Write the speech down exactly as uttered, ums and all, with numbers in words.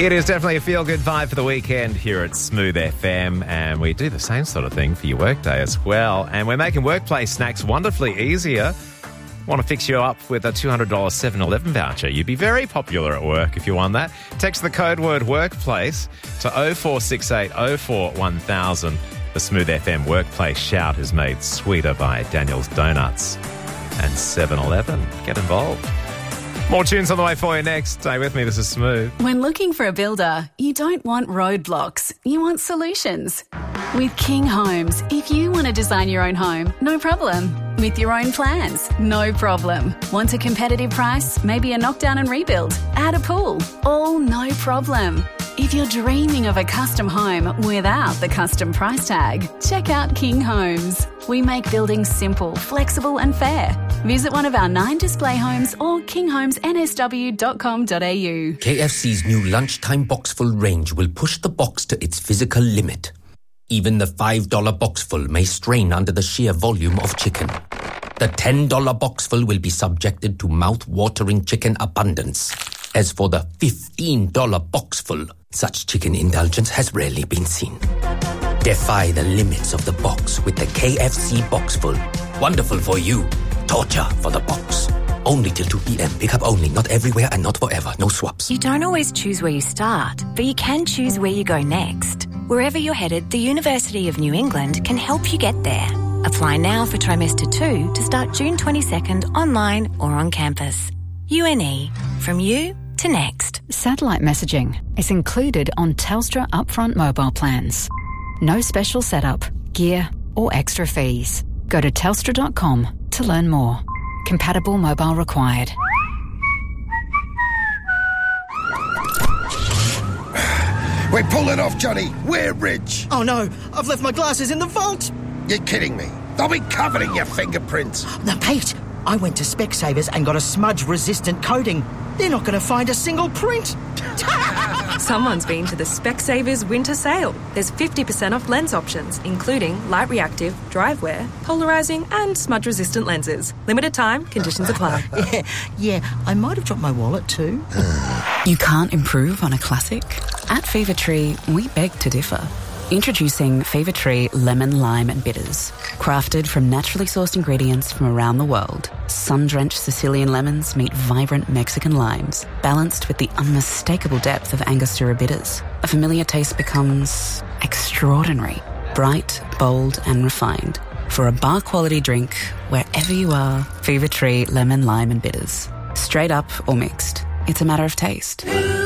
It is definitely a feel-good vibe for the weekend here at Smooth F M, and we do the same sort of thing for your workday as well. And we're making workplace snacks wonderfully easier. Want to fix you up with a two hundred dollars seven eleven voucher? You'd be very popular at work if you won that. Text the code word workplace to oh four six eight oh four one thousand. The Smooth F M workplace shout is made sweeter by Daniel's Donuts and seven eleven. Get involved. More tunes on the way for you next. Stay with me. This is Smooth. When looking for a builder, you don't want roadblocks. You want solutions. With King Homes, if you want to design your own home, no problem. With your own plans, no problem. Want a competitive price? Maybe a knockdown and rebuild? Add a pool? All no problem. If you're dreaming of a custom home without the custom price tag, check out King Homes. We make building simple, flexible and fair. Visit one of our nine display homes or king homes n s w dot com dot a u. K F C's new lunchtime boxful range will push the box to its physical limit. Even the five dollar boxful may strain under the sheer volume of chicken. The ten dollar boxful will be subjected to mouth-watering chicken abundance. As for the fifteen dollar boxful, such chicken indulgence has rarely been seen. Defy the limits of the box with the K F C Boxful. Wonderful for you. Torture for the box. Only till two p.m. Pick up only. Not everywhere and not forever. No swaps. You don't always choose where you start, but you can choose where you go next. Wherever you're headed, the University of New England can help you get there. Apply now for trimester two to start June twenty-second online or on campus. U N E. From you to next. Satellite messaging is included on Telstra upfront mobile plans. No special setup, gear or extra fees. Go to telstra dot com to learn more. Compatible mobile required. We're pulling off, Johnny. We're rich. Oh no, I've left my glasses in the vault. You're kidding me. They'll be covered in your fingerprints. No, Pete, I went to Specsavers and got a smudge-resistant coating. They're not going to find a single print. Someone's been to the Specsavers winter sale. There's fifty percent off lens options, including light reactive, dry wear, polarising and smudge-resistant lenses. Limited time, conditions apply. yeah, yeah, I might have dropped my wallet too. You can't improve on a classic? At Fever Tree, we beg to differ. Introducing Fever Tree Lemon, Lime and Bitters. Crafted from naturally sourced ingredients from around the world, sun-drenched Sicilian lemons meet vibrant Mexican limes, balanced with the unmistakable depth of Angostura bitters. A familiar taste becomes extraordinary, bright, bold and refined. For a bar-quality drink, wherever you are, Fever Tree Lemon, Lime and Bitters. Straight up or mixed, it's a matter of taste.